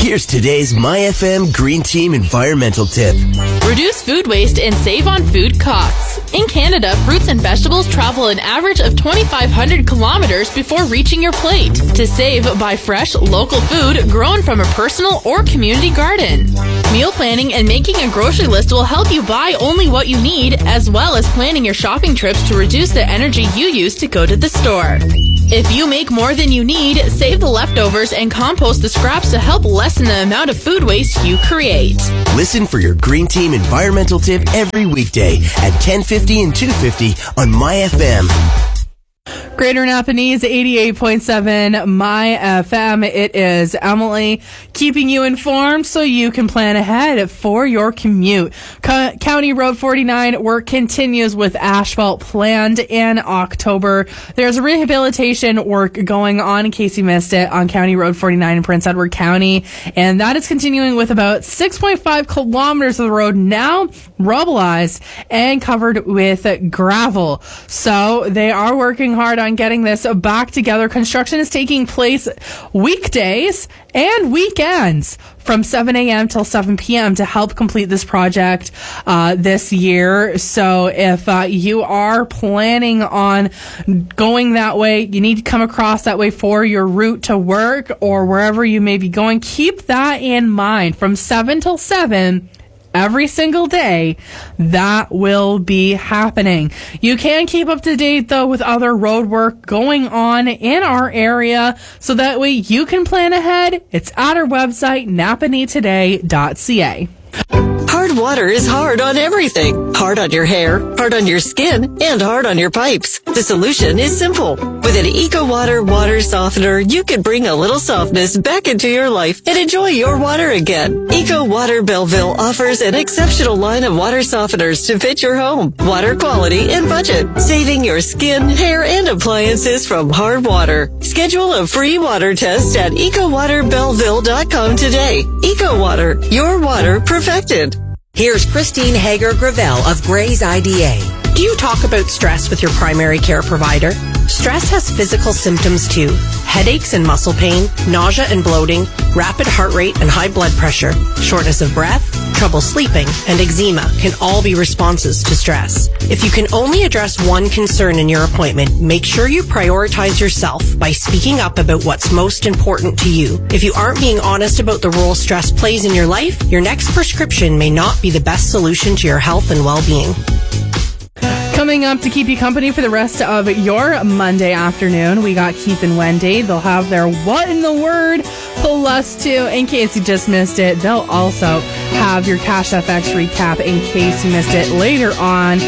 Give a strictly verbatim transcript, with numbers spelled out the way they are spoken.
Here's today's My F M Green Team environmental tip. Reduce food waste and save on food costs. In Canada, fruits and vegetables travel an average of twenty-five hundred kilometers before reaching your plate. To save, buy fresh, local food grown from a personal or community garden. Meal planning and making a grocery list will help you buy only what you need, as well as planning your shopping trips to reduce the energy you use to go to the store. If you make more than you need, save the leftovers and compost the scraps to help lessen the amount of food waste you create. Listen for your Green Team environmental tip every weekday at ten fifty and two fifty on My F M. Greater Napanese, eighty-eight point seven My F M. It is Emily keeping you informed so you can plan ahead for your commute. Co- County Road forty-nine work continues with asphalt planned in October. There's rehabilitation work going on, in case you missed it, on County Road forty-nine in Prince Edward County. And that is continuing with about six point five kilometers of the road now rubbleized and covered with gravel. So they are working hard on getting this back together. Construction is taking place weekdays and weekends from seven a.m. till seven p.m. to help complete this project uh, this year. So if uh, you are planning on going that way, you need to come across that way for your route to work or wherever you may be going. Keep that in mind. From seven till seven every single day, that will be happening. You can keep up to date, though, with other road work going on in our area, so that way you can plan ahead. It's at our website, napanee today dot c a. Hard water is hard on everything. Hard on your hair, hard on your skin, and hard on your pipes. The solution is simple. With an EcoWater water softener, you can bring a little softness back into your life and enjoy your water again. EcoWater Belleville offers an exceptional line of water softeners to fit your home, water quality, and budget, saving your skin, hair, and appliances from hard water. Schedule a free water test at eco water belleville dot com today. EcoWater, your water perfected. Here's Christine Hager-Gravel of Gray's I D A. Do you talk about stress with your primary care provider? Stress has physical symptoms too. Headaches and muscle pain, nausea and bloating, rapid heart rate and high blood pressure, shortness of breath, trouble sleeping, and eczema can all be responses to stress. If you can only address one concern in your appointment, make sure you prioritize yourself by speaking up about what's most important to you. If you aren't being honest about the role stress plays in your life, your next prescription may not be the best solution to your health and well-being. Coming up to keep you company for the rest of your Monday afternoon, we got Keith and Wendy. They'll have their What in the Word plus two. In case you just missed it, they'll also have your Cash F X recap in case you missed it later on